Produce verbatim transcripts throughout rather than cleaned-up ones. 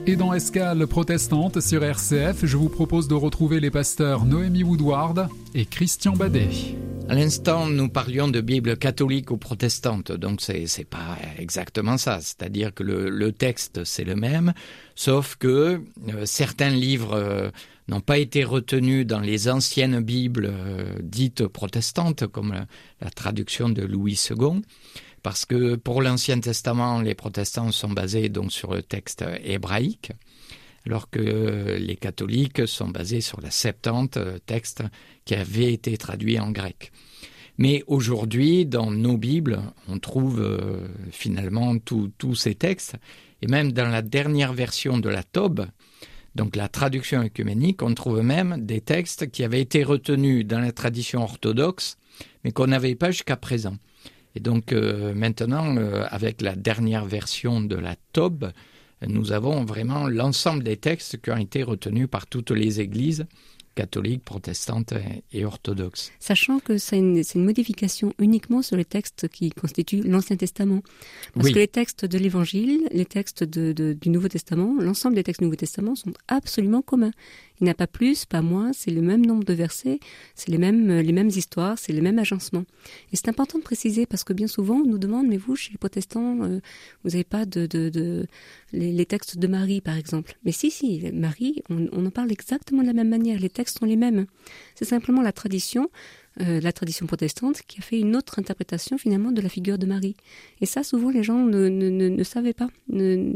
Et dans Escale protestante sur R C F, je vous propose de retrouver les pasteurs Noémie Woodward et Christian Badet. À l'instant, nous parlions de Bible catholique ou protestante, donc c'est, c'est pas exactement ça. C'est-à-dire que le, le texte, c'est le même, sauf que euh, certains livres euh, n'ont pas été retenus dans les anciennes Bibles euh, dites protestantes, comme la, la traduction de Louis second, parce que pour l'Ancien Testament, les protestants sont basés donc sur le texte hébraïque, alors que les catholiques sont basés sur la Septante, texte qui avait été traduit en grec. Mais aujourd'hui, dans nos Bibles, on trouve euh, finalement tous ces textes, et même dans la dernière version de la Tobe, donc la traduction œcuménique, on trouve même des textes qui avaient été retenus dans la tradition orthodoxe, mais qu'on n'avait pas jusqu'à présent. Et donc euh, maintenant, euh, avec la dernière version de la Tobe, nous avons vraiment l'ensemble des textes qui ont été retenus par toutes les églises catholiques, protestantes et orthodoxes. Sachant que c'est une, c'est une modification uniquement sur les textes qui constituent l'Ancien Testament. Parce oui. que les textes de l'Évangile, les textes de, de, du Nouveau Testament, l'ensemble des textes du Nouveau Testament sont absolument communs. Il n'y a pas plus, pas moins, c'est le même nombre de versets, c'est les mêmes, les mêmes histoires, c'est le même agencement. Et c'est important de préciser parce que bien souvent on nous demande, mais vous, chez les protestants, euh, vous n'avez pas de, de, de les, les textes de Marie, par exemple. Mais si, si, Marie, on, on en parle exactement de la même manière, les textes sont les mêmes. C'est simplement la tradition, euh, la tradition protestante qui a fait une autre interprétation finalement de la figure de Marie. Et ça, souvent, les gens ne, ne, ne, ne savaient pas, ne,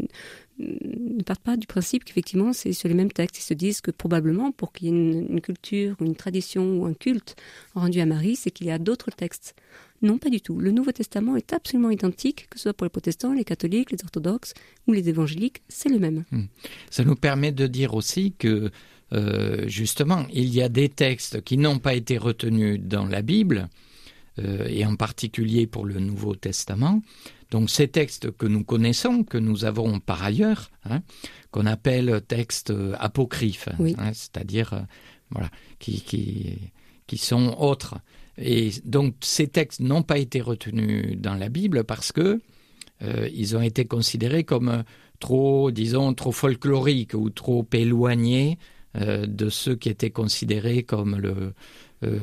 ne partent pas du principe qu'effectivement c'est sur les mêmes textes. Ils se disent que probablement pour qu'il y ait une, une culture, une tradition ou un culte rendu à Marie, c'est qu'il y a d'autres textes. Non, pas du tout. Le Nouveau Testament est absolument identique, que ce soit pour les protestants, les catholiques, les orthodoxes ou les évangéliques, c'est le même. Ça nous permet de dire aussi que euh, justement, il y a des textes qui n'ont pas été retenus dans la Bible, euh, et en particulier pour le Nouveau Testament. Donc ces textes que nous connaissons, que nous avons par ailleurs, hein, qu'on appelle textes apocryphes, oui. hein, c'est-à-dire euh, voilà, qui, qui, qui sont autres. Et donc ces textes n'ont pas été retenus dans la Bible parce que euh, ils ont été considérés comme trop, disons, trop folkloriques ou trop éloignés euh, de ceux qui étaient considérés comme le euh,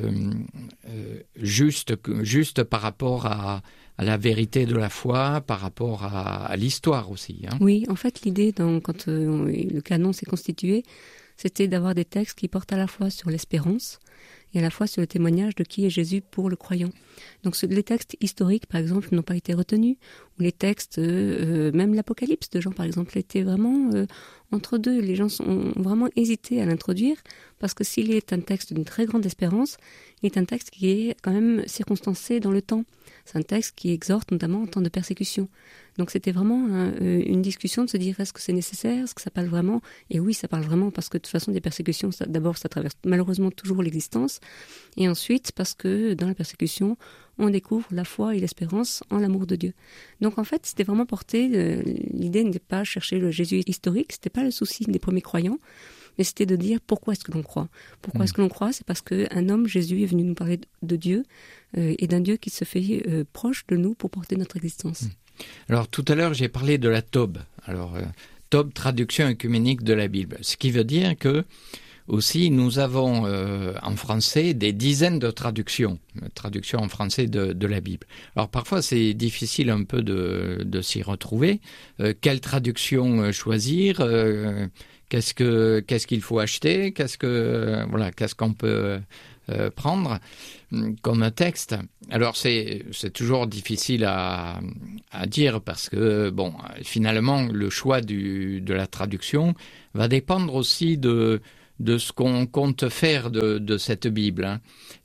euh, juste, juste par rapport à à la vérité de la foi, par rapport à, à l'histoire aussi. Hein. Oui, en fait, l'idée, dans, quand euh, le canon s'est constitué, c'était d'avoir des textes qui portent à la fois sur l'espérance et à la fois sur le témoignage de qui est Jésus pour le croyant. Donc ce, les textes historiques, par exemple, n'ont pas été retenus, ou les textes, euh, même l'Apocalypse de Jean, par exemple, était vraiment euh, entre deux. Les gens sont, ont vraiment hésité à l'introduire, parce que s'il est un texte d'une très grande espérance, il est un texte qui est quand même circonstancé dans le temps. C'est un texte qui exhorte notamment en temps de persécution. Donc c'était vraiment un, une discussion de se dire est-ce que c'est nécessaire, est-ce que ça parle vraiment ? Et oui, ça parle vraiment parce que de toute façon des persécutions, ça, d'abord ça traverse malheureusement toujours l'existence, et ensuite parce que dans la persécution, on découvre la foi et l'espérance en l'amour de Dieu. Donc en fait, c'était vraiment porté, euh, l'idée n'était pas chercher le Jésus historique, c'était pas le souci des premiers croyants, mais c'était de dire pourquoi est-ce que l'on croit. Pourquoi mmh. est-ce que l'on croit ? C'est parce qu'un homme, Jésus, est venu nous parler de Dieu, euh, et d'un Dieu qui se fait euh, proche de nous pour porter notre existence. Mmh. Alors tout à l'heure, j'ai parlé de la Tobe. Alors, euh, Tobe, traduction œcuménique de la Bible. Ce qui veut dire que aussi, nous avons euh, en français des dizaines de traductions, traductions en français de, de la Bible. Alors parfois, c'est difficile un peu de, de s'y retrouver. Euh, quelle traduction choisir ? euh, Qu'est-ce que qu'est-ce qu'il faut acheter ? Qu'est-ce que euh, voilà, qu'est-ce qu'on peut euh, prendre comme texte ? Alors c'est c'est toujours difficile à à dire parce que bon, finalement le choix du de la traduction va dépendre aussi de de ce qu'on compte faire de, de cette Bible. Hein.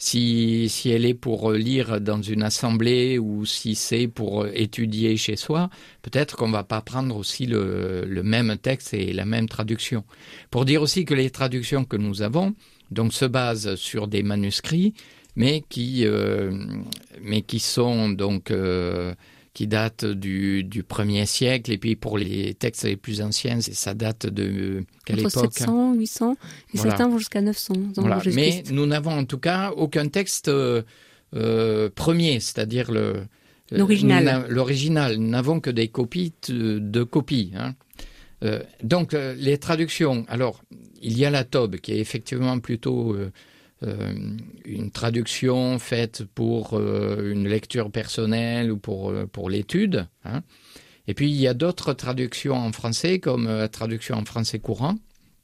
Si, si elle est pour lire dans une assemblée ou si c'est pour étudier chez soi, peut-être qu'on ne va pas prendre aussi le, le même texte et la même traduction. Pour dire aussi que les traductions que nous avons donc, se basent sur des manuscrits, mais qui, euh, mais qui sont donc... Euh, qui date du, du premier siècle, et puis pour les textes les plus anciens, ça date de quelle Entre époque ? sept cents, huit cents, et voilà. Certains vont jusqu'à neuf cents. Dans voilà. Mais nous n'avons en tout cas aucun texte euh, euh, premier, c'est-à-dire le, l'original. Euh, l'original. Nous n'avons que des copies de, de copies. Hein. Euh, donc, euh, les traductions. Alors, il y a la Tobe, qui est effectivement plutôt euh, euh, une traduction faite pour euh, une lecture personnelle ou pour, euh, pour l'étude. Hein. Et puis, il y a d'autres traductions en français, comme la traduction en français courant,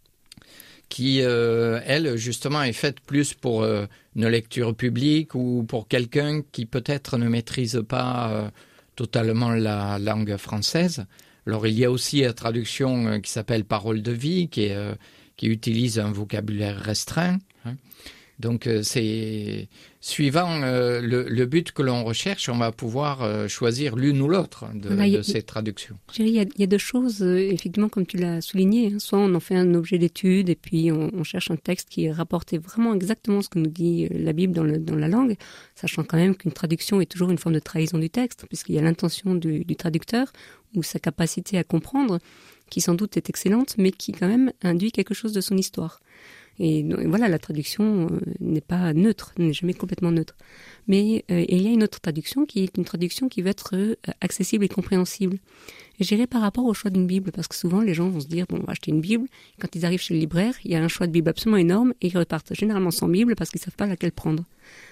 qui, euh, elle, justement, est faite plus pour euh, une lecture publique ou pour quelqu'un qui peut-être ne maîtrise pas euh, totalement la langue française. Alors, il y a aussi la traduction euh, qui s'appelle « Parole de vie », qui, est, euh, qui utilise un vocabulaire restreint. Hein. Donc, euh, c'est suivant euh, le, le but que l'on recherche, on va pouvoir euh, choisir l'une ou l'autre de, voilà, de a, ces traductions. Il y, a, il y a deux choses, euh, effectivement, comme tu l'as souligné. Hein, soit on en fait un objet d'étude et puis on, on cherche un texte qui rapporte vraiment exactement ce que nous dit la Bible dans, le, dans la langue, sachant quand même qu'une traduction est toujours une forme de trahison du texte, puisqu'il y a l'intention du, du traducteur ou sa capacité à comprendre, qui sans doute est excellente, mais qui quand même induit quelque chose de son histoire. Et voilà, la traduction euh, n'est pas neutre, n'est jamais complètement neutre. Mais euh, il y a une autre traduction qui est une traduction qui veut être euh, accessible et compréhensible. Et j'irai par rapport au choix d'une Bible, parce que souvent les gens vont se dire, bon, on va acheter une Bible, quand ils arrivent chez le libraire, il y a un choix de Bible absolument énorme, et ils repartent généralement sans Bible parce qu'ils ne savent pas laquelle prendre.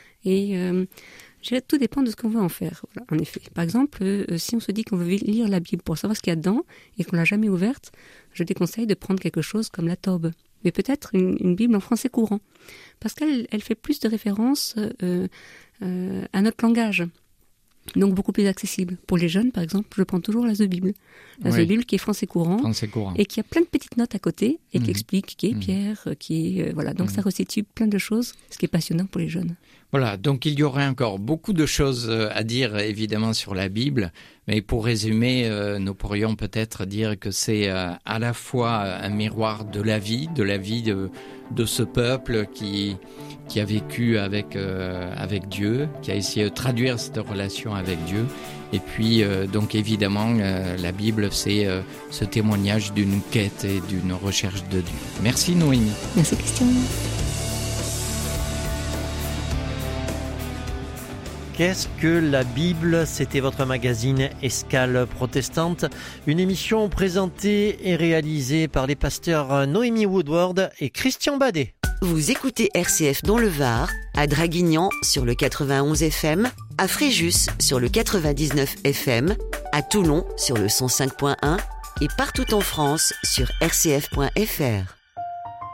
Et euh, je dirais, tout dépend de ce qu'on veut en faire, voilà, en effet. Par exemple, euh, si on se dit qu'on veut lire la Bible pour savoir ce qu'il y a dedans, et qu'on ne l'a jamais ouverte, je déconseille de prendre quelque chose comme la Tobe. Mais peut-être une, une Bible en français courant, parce qu'elle elle fait plus de références euh, euh, à notre langage, donc beaucoup plus accessible. Pour les jeunes, par exemple, je prends toujours la The Bible, la oui. The Bible qui est français courant, français courant, et qui a plein de petites notes à côté, et mmh. qui explique qui est mmh. Pierre, qui est, euh, voilà, donc mmh. ça resitue plein de choses, ce qui est passionnant pour les jeunes. Voilà, donc il y aurait encore beaucoup de choses à dire, évidemment, sur la Bible, mais pour résumer, euh, nous pourrions peut-être dire que c'est euh, à la fois un miroir de la vie, de la vie de, de ce peuple qui, qui a vécu avec, euh, avec Dieu, qui a essayé de traduire cette relation avec Dieu. Et puis, euh, donc évidemment, euh, la Bible, c'est euh, ce témoignage d'une quête et d'une recherche de Dieu. Merci Noémie. Merci Christian. Qu'est-ce que la Bible ? C'était votre magazine Escale protestante, une émission présentée et réalisée par les pasteurs Noémie Woodward et Christian Badet. Vous écoutez R C F dans le Var, à Draguignan sur le quatre-vingt-onze F M, à Fréjus sur le quatre-vingt-dix-neuf F M, à Toulon sur le cent cinq point un et partout en France sur r c f point f r.